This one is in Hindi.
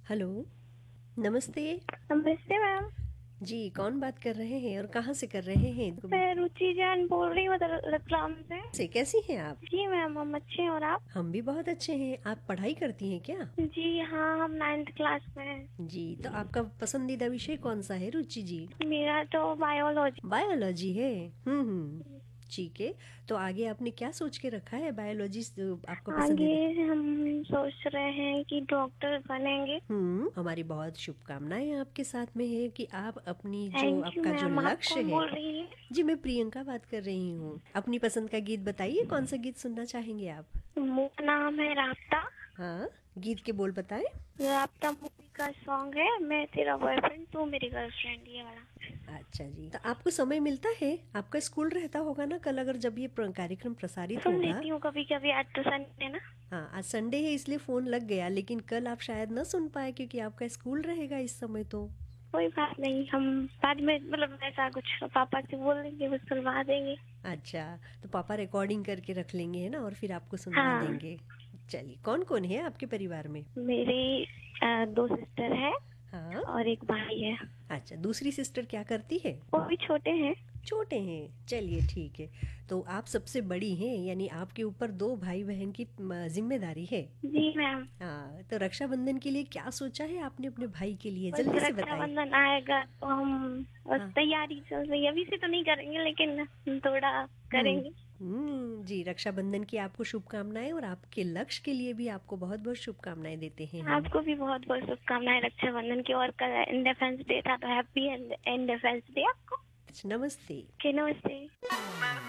हेलो, नमस्ते। नमस्ते मैम। जी, कौन बात कर रहे हैं और कहाँ से कर रहे हैं? मैं रुचि जैन बोल रही हूँ रतलाम से। से कैसी हैं आप? जी मैम, हम अच्छे हैं और आप? हम भी बहुत अच्छे हैं। आप पढ़ाई करती हैं क्या? जी हाँ, हम 9th क्लास में हैं। जी, तो आपका पसंदीदा विषय कौन सा है रुचि जी? मेरा तो बायोलॉजी। बायोलॉजी है। ठीक है। तो आगे आपने क्या सोच के रखा है बायोलॉजी आपका आगे पसंदीदा? हम सोच रहे हैं कि डॉक्टर बनेंगे। हमारी बहुत शुभकामनाएं आपके साथ में है कि आप अपनी जो थैंक यू आपका जो मैम। आप लक्ष्य कौन है। बोल रही हैं? जी, मैं प्रियंका बात कर रही हूँ। अपनी पसंद का गीत बताइए, कौन सा गीत सुनना चाहेंगे आप? मेरा नाम है राब्ता। हाँ, गीत के बोल बताएं। राब्ता मूवी का सॉन्ग है, मैं तेरा बॉयफ्रेंड तू मेरी गर्लफ्रेंड, ये वाला। अच्छा जी, तो आपको समय मिलता है? आपका स्कूल रहता होगा ना कल, अगर जब ये कार्यक्रम प्रसारित सुन होगा। लेती हूँ कभी कभी, आज तो संडे ना। हाँ, आज संडे है इसलिए फोन लग गया, लेकिन कल आप शायद ना सुन पाए क्योंकि आपका स्कूल रहेगा इस समय तो। कोई बात नहीं, हम बाद में मतलब ऐसा कुछ पापा से बोल देंगे, वो सुनवा देंगे। अच्छा, तो पापा रिकॉर्डिंग करके रख लेंगे है ना, और फिर आपको सुनवा हाँ। देंगे। चलिए, कौन कौन है आपके परिवार में? मेरी दो सिस्टर है हाँ। और एक भाई है। अच्छा, दूसरी सिस्टर क्या करती है? वो भी छोटे हैं। छोटे हैं, चलिए ठीक है। तो आप सबसे बड़ी हैं, यानी आपके ऊपर दो भाई बहन की जिम्मेदारी है। जी मैम। हाँ, तो रक्षाबंधन के लिए क्या सोचा है आपने अपने भाई के लिए? बस जल्दी से बताइए। रक्षाबंधन आएगा तो हम बस हाँ। तैयारी चल रही है, अभी से तो नहीं करेंगे लेकिन थोड़ा हम्म। करेंगे। जी, रक्षाबंधन की आपको शुभकामनाएं, और आपके लक्ष्य के लिए भी आपको बहुत बहुत शुभकामनाएं देते हैं हम। आपको भी बहुत बहुत शुभकामनाएं रक्षाबंधन की, और कल इंडिपेंडेंस डे था तो हैप्पी इंडिपेंडेंस डे आपको। अच्छा, नमस्ते। नमस्ते।